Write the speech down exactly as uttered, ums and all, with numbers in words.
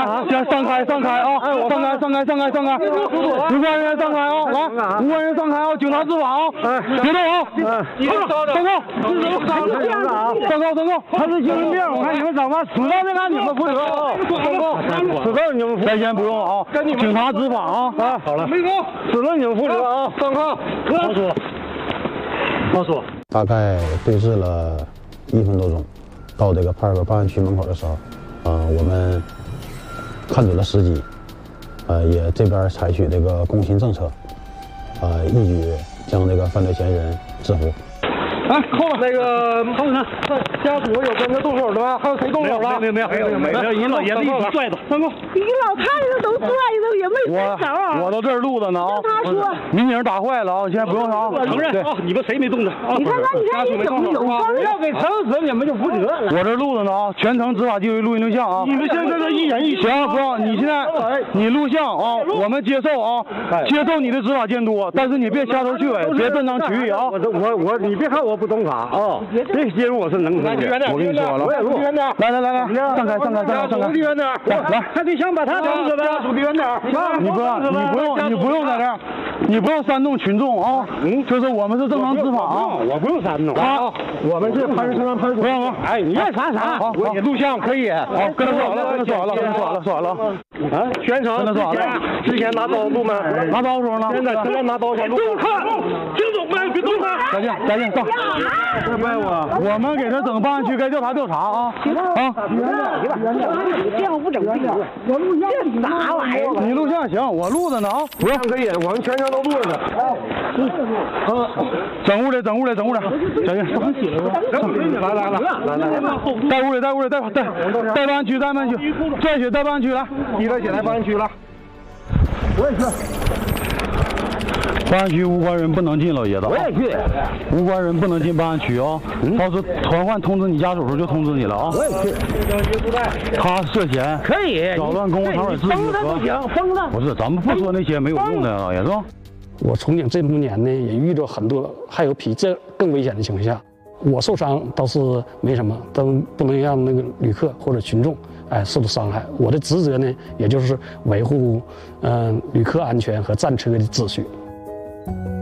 来，先散开，散开啊！散开，散开，散开，散开！无关人员散开啊！来，无关人员散开啊！警察执法啊！别动啊！报告，报告，报告，报告！他是精神病，我看你们怎么死到这干你们负责啊！报告，死到你们在先不用啊！警察执法啊！啊，好了，没走，死了你们负责啊！上炕，告诉我，告诉我。 大概对峙了一分多钟，到这个派出所办案区门口的时候，呃，我们看准了时机，呃，也这边采取这个攻心政策，呃，一举将这个犯罪嫌疑人制服。 来，扣了那个后头家属有跟着动手的吗？还有谁动手了？没有没有没有没有没有，一老爷子一直拽着，三公。 你老太太都拽着，也没伸手。 我我到这儿录着呢啊！ 他说民警打坏了啊，现在不用啥，承认啊，你们谁没动着？ 你看看，你看你怎么有方？ 要给整死你们就负责了。我这录着呢啊，全程执法记录录音录像啊。你们现在是一人一行，不，你现在你录像啊，我们接受啊，接受你的执法监督，但是你别掐头去尾，别断章取义啊。我我我，你别看我不懂法啊，这因为我是能听的。我跟你说了，我也录。来来来来，散开散开散开散开。离远点，来，看你想把他整死呗。家属离远点，你不你不用你不用在这儿，你不用煽动群众啊。嗯，就是我们是正常执法啊，我不用煽动。好，我们是潘石川潘所。不用，哎，你爱啥啥。好，我录像可以。好，跟他说完了，跟他说完了，跟他说完了，说完了。啊，全程跟他说完了。之前拿刀录吗？拿刀的时候呢？现在现在拿刀先录。动看，听懂没？别动他。再见再见，到。别掰我，我们给他整办案区该调查调查啊啊！ 这样不整地，我录像这啥玩意儿？ 你录像行，我录着呢啊，不用可以，我们全程都录着呢。啊，整屋里，整屋里，整屋里，小心，上起来了，来来来来来来，带屋里，带屋里，带带带办案区，带办案区，拽起带办案区来，提了起来办案区了。我也去。办案区无关人不能进，老爷子。我也去。无关人不能进办案区啊！到时候传唤通知你家属时候就通知你了啊！我也去。他涉嫌可以扰乱公共场所秩序。封他不行，封他。不是，咱们不说那些没有用的，老爷子。 我从警这么多年呢，也遇到很多还有比这更危险的情况下，我受伤倒是没什么，但不能让那个旅客或者群众哎受到伤害。我的职责呢，也就是维护嗯、呃、旅客安全和战车的秩序。